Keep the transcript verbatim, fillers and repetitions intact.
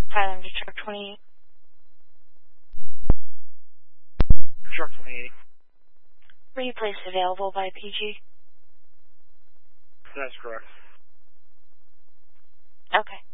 Tyler to truck twenty-eight. Truck twenty-eight. Replace available by P G. That's correct. Okay.